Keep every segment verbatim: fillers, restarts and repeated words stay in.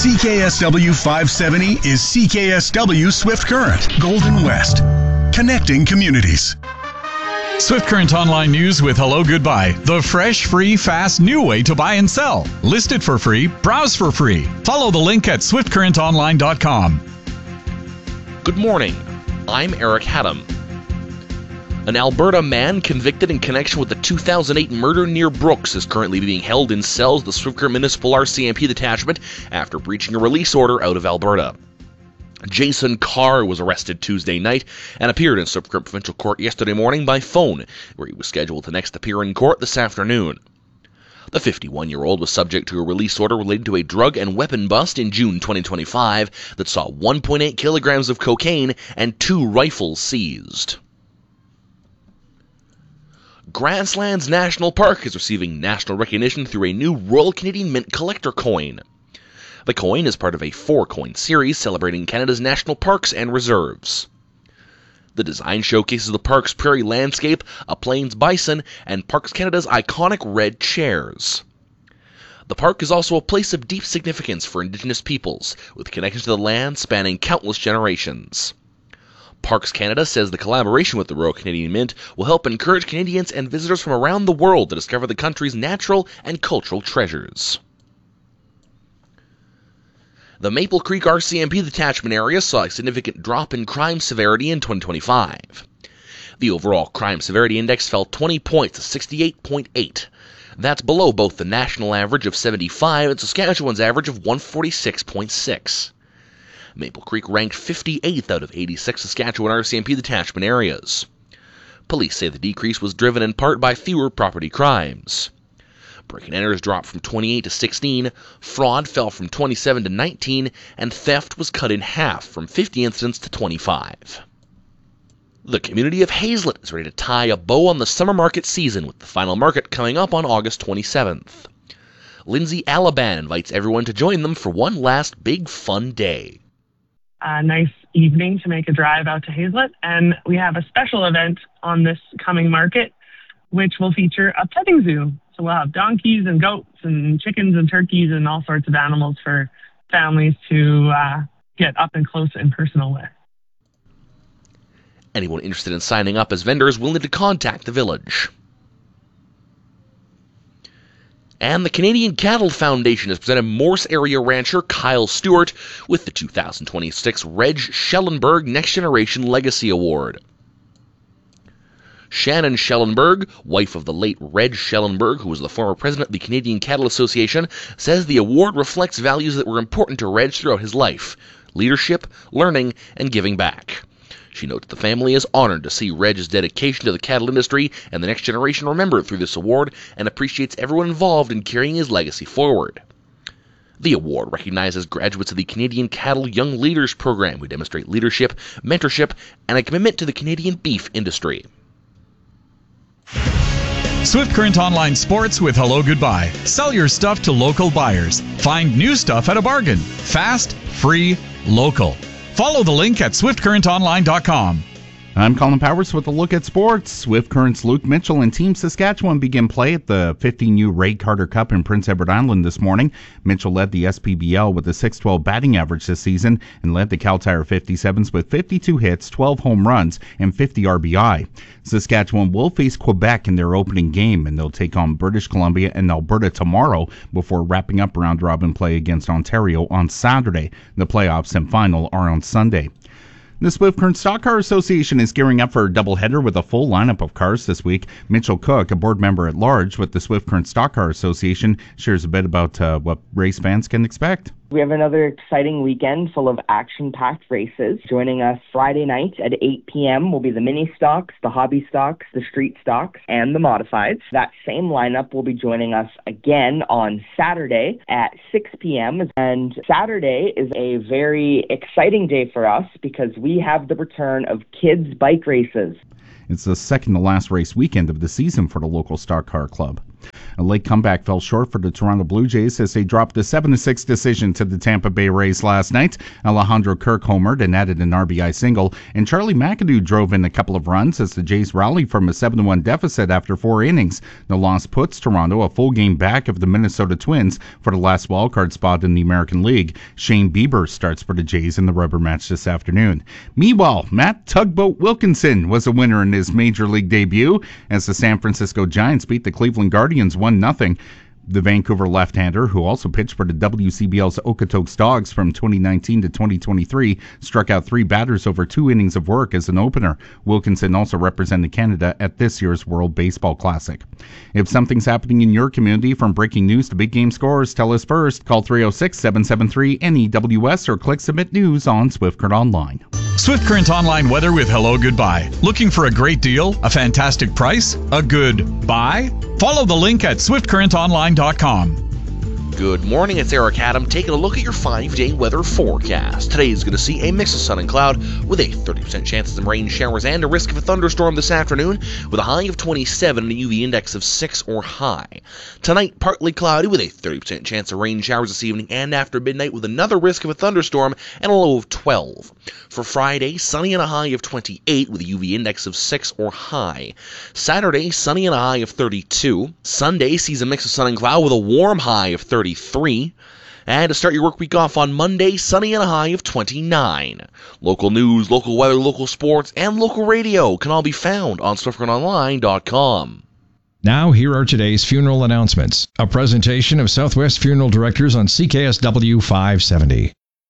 C K S W five seventy is C K S W Swift Current, Golden West. Connecting communities. Swift Current Online News with Hello Goodbye. The fresh, free, fast, new way to buy and sell. List it for free. Browse for free. Follow the link at swift current online dot com. Good morning. I'm Eric Haddam. An Alberta man convicted in connection with the two thousand eight murder near Brooks is currently being held in cells at the Swift Current Municipal R C M P detachment after breaching a release order out of Alberta. Jason Carr was arrested Tuesday night and appeared in Swift Current Provincial Court yesterday morning by phone, where he was scheduled to next appear in court this afternoon. The fifty-one-year-old was subject to a release order related to a drug and weapon bust in June twenty twenty-five that saw one point eight kilograms of cocaine and two rifles seized. Grasslands National Park is receiving national recognition through a new Royal Canadian Mint collector coin. The coin is part of a four-coin series celebrating Canada's national parks and reserves. The design showcases the park's prairie landscape, a plains bison, and Parks Canada's iconic red chairs. The park is also a place of deep significance for Indigenous peoples, with connections to the land spanning countless generations. Parks Canada says the collaboration with the Royal Canadian Mint will help encourage Canadians and visitors from around the world to discover the country's natural and cultural treasures. The Maple Creek R C M P detachment area saw a significant drop in crime severity in twenty twenty-five. The overall crime severity index fell twenty points to sixty-eight point eight. That's below both the national average of seventy-five and Saskatchewan's average of one forty-six point six. Maple Creek ranked fifty-eighth out of eighty-six Saskatchewan R C M P detachment areas. Police say the decrease was driven in part by fewer property crimes. Break-and-enters dropped from twenty-eight to sixteen, fraud fell from twenty-seven to nineteen, and theft was cut in half from fifty incidents to twenty-five. The community of Hazelet is ready to tie a bow on the summer market season, with the final market coming up on August twenty-seventh. Lindsay Alaban invites everyone to join them for one last big fun day. A nice evening to make a drive out to Hazelet, and we have a special event on this coming market, which will feature a petting zoo. So we'll have donkeys and goats and chickens and turkeys and all sorts of animals for families to uh, get up and close and personal with. Anyone interested in signing up as vendors will need to contact the village. And the Canadian Cattle Foundation has presented Morse area rancher Kyle Stewart with the two thousand twenty-six Reg Schellenberg Next Generation Legacy Award. Shannon Schellenberg, wife of the late Reg Schellenberg, who was the former president of the Canadian Cattle Association, says the award reflects values that were important to Reg throughout his life: leadership, learning, and giving back. She notes the family is honored to see Reg's dedication to the cattle industry and the next generation remembered through this award, and appreciates everyone involved in carrying his legacy forward. The award recognizes graduates of the Canadian Cattle Young Leaders Program who demonstrate leadership, mentorship, and a commitment to the Canadian beef industry. Swift Current Online Sports with Hello Goodbye. Sell your stuff to local buyers. Find new stuff at a bargain. Fast, free, local. Follow the link at swift current online dot com. I'm Colin Powers with a look at sports. Swift Current's Luke Mitchell and Team Saskatchewan begin play at the fifteen U Ray Carter Cup in Prince Edward Island this morning. Mitchell led the S P B L with a six twelve batting average this season and led the Cal Tire fifty-sevens with fifty-two hits, twelve home runs, and fifty R B I. Saskatchewan will face Quebec in their opening game, and they'll take on British Columbia and Alberta tomorrow before wrapping up round-robin play against Ontario on Saturday. The playoffs and final are on Sunday. The Swift Current Stock Car Association is gearing up for a doubleheader with a full lineup of cars this week. Mitchell Cook, a board member at large with the Swift Current Stock Car Association, shares a bit about uh, what race fans can expect. We have another exciting weekend full of action-packed races. Joining us Friday night at eight p.m. will be the mini stocks, the hobby stocks, the street stocks, and the modifieds. That same lineup will be joining us again on Saturday at six p.m. And Saturday is a very exciting day for us because we have the return of kids' bike races. It's the second to last race weekend of the season for the local stock car club. A late comeback fell short for the Toronto Blue Jays as they dropped a seven to six decision to the Tampa Bay Rays last night. Alejandro Kirk homered and added an R B I single, and Charlie McAdoo drove in a couple of runs as the Jays rallied from a seven to one deficit after four innings. The loss puts Toronto a full game back of the Minnesota Twins for the last wildcard spot in the American League. Shane Bieber starts for the Jays in the rubber match this afternoon. Meanwhile, Matt Tugboat Wilkinson was a winner in his Major League debut as the San Francisco Giants beat the Cleveland Guardians one nothing. The Vancouver left-hander, who also pitched for the W C B L's Okotoks Dogs from twenty nineteen to twenty twenty-three, struck out three batters over two innings of work as an opener. Wilkinson also represented Canada at this year's World Baseball Classic. If something's happening in your community, from breaking news to big game scores, tell us first. Call three oh six, seven seven three, N E W S or click Submit News on Swift Current Online. Swift Current Online weather with Hello Goodbye. Looking for a great deal, a fantastic price, a good buy? Follow the link at swift current online dot com. Good morning, it's Eric Adam taking a look at your five-day weather forecast. Today is going to see a mix of sun and cloud with a thirty percent chance of some rain showers and a risk of a thunderstorm this afternoon with a high of twenty-seven and a U V index of six or high. Tonight, partly cloudy with a thirty percent chance of rain showers this evening and after midnight with another risk of a thunderstorm and a low of twelve. For Friday, sunny and a high of twenty-eight with a U V index of six or high. Saturday, sunny and a high of thirty-two. Sunday sees a mix of sun and cloud with a warm high of thirty-three. And to start your work week off on Monday, sunny and a high of twenty-nine. Local news, local weather, local sports, and local radio can all be found on swift current online dot com. Now, here are today's funeral announcements. A presentation of Southwest Funeral Directors on C K S W five seventy.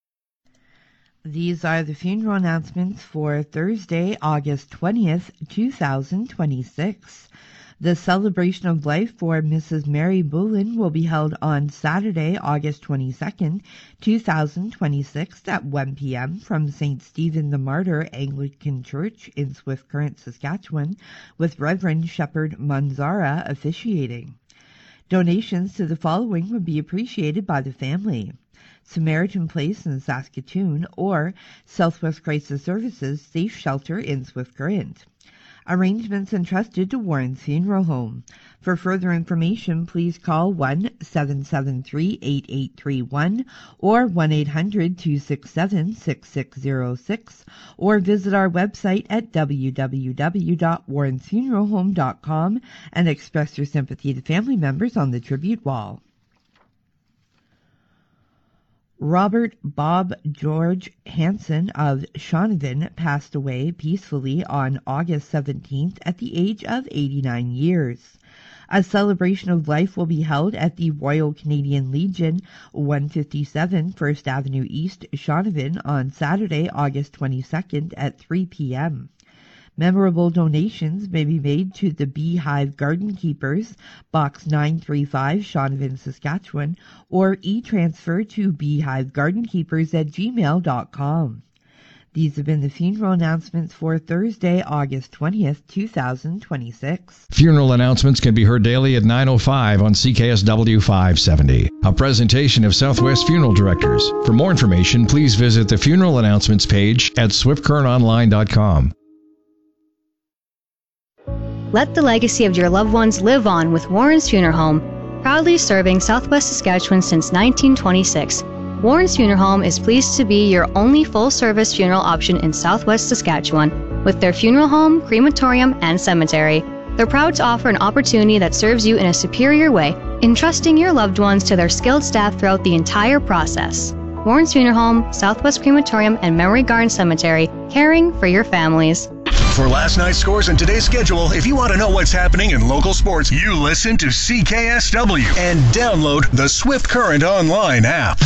These are the funeral announcements for Thursday, August twentieth, two thousand twenty-six. The celebration of life for Missus Mary Bullen will be held on Saturday, August twenty-second, two thousand twenty-six at one p.m. from Saint Stephen the Martyr Anglican Church in Swift Current, Saskatchewan, with Reverend Shepherd Manzara officiating. Donations to the following would be appreciated by the family: Samaritan Place in Saskatoon or Southwest Crisis Services Safe Shelter in Swift Current. Arrangements entrusted to Warren's Funeral Home. For further information, please call one seven seven three, eight eight three one or one eight hundred, two six seven, six six zero six or visit our website at w w w dot warrens funeral home dot com and express your sympathy to family members on the tribute wall. Robert Bob George Hansen of Shaunavon passed away peacefully on August seventeenth at the age of eighty-nine years. A celebration of life will be held at the Royal Canadian Legion, one fifty-seven First Avenue East, Shaunavon on Saturday, August twenty-second at three p.m. Memorable donations may be made to the Beehive Garden Keepers, Box nine thirty-five, Shaunavon, Saskatchewan, or e-transfer to beehivegardenkeepers at gmail dot com. These have been the funeral announcements for Thursday, August twentieth, two thousand twenty-six. Funeral announcements can be heard daily at nine oh five on C K S W five seventy. A presentation of Southwest Funeral Directors. For more information, please visit the funeral announcements page at swift current online dot com. Let the legacy of your loved ones live on with Warren's Funeral Home, proudly serving Southwest Saskatchewan since nineteen twenty-six. Warren's Funeral Home is pleased to be your only full-service funeral option in Southwest Saskatchewan. With their funeral home, crematorium, and cemetery, they're proud to offer an opportunity that serves you in a superior way, entrusting your loved ones to their skilled staff throughout the entire process. Warren's Funeral Home, Southwest Crematorium, and Memory Garden Cemetery, caring for your families. For last night's scores and today's schedule, if you want to know what's happening in local sports, you listen to C K S W and download the Swift Current Online app.